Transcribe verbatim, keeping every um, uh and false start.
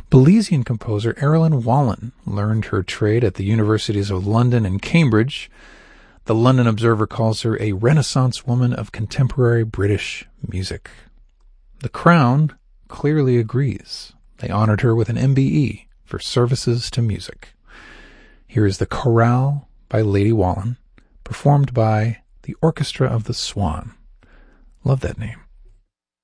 Belizean composer Erilyn Wallen learned her trade at the universities of London and Cambridge. The London Observer calls her a Renaissance woman of contemporary British music. The Crown clearly agrees. They honored her with an M B E for services to music. Here is the Chorale by Lady Wallen, performed by the Orchestra of the Swan. Love that name.